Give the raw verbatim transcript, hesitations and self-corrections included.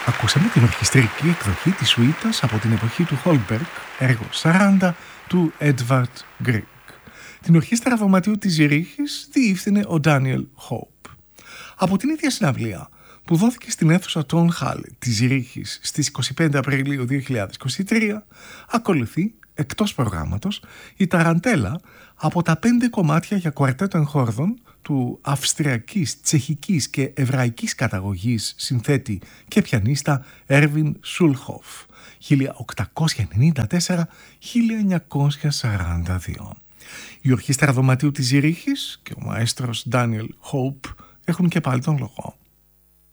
Ακούσαμε την ορχιστρική εκδοχή της σουίτας από την εποχή του Χόλμπεργκ, έργο σαράντα του Έντβαρντ Γκρίγκ. Την ορχήστρα δωματίου της Ζυρίχης διεύθυνε ο Ντάνιελ Χόουπ. Από την ίδια συναυλία που δόθηκε στην αίθουσα Τόν Χάλ της Ζυρίχης στις είκοσι πέντε Απριλίου δύο χιλιάδες είκοσι τρία, ακολουθεί, εκτός προγράμματος, η ταραντέλα από τα πέντε κομμάτια για κουαρτέτο εγχόρδων του αυστριακής, τσεχικής και εβραϊκής καταγωγής συνθέτη και πιανίστα Έρβιν Σούλχοφ χίλια οκτακόσια ενενήντα τέσσερα με χίλια εννιακόσια σαράντα δύο. Η ορχήστρα δωματίου της Ζυρίχης και ο μαέστρος Ντάνιελ Χόουπ έχουν και πάλι τον λόγο.